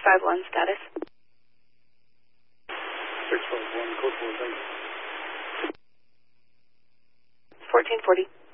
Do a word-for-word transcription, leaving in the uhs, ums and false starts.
five one, status. six five one, code four, thank you. fourteen forty.